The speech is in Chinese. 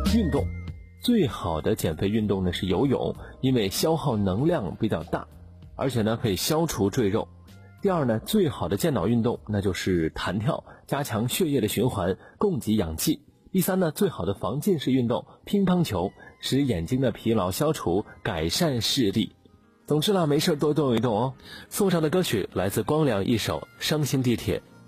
运动，最好的减肥运动呢是游泳，因为消耗能量比较大，而且呢可以消除赘肉。第二呢，最好的健脑运动那就是弹跳，加强血液的循环，供给氧气。第三呢，最好的防近视运动乒乓球，使眼睛的疲劳消除，改善视力。总之啦，没事多动一动哦。送上的歌曲来自光良一首《伤心地铁》。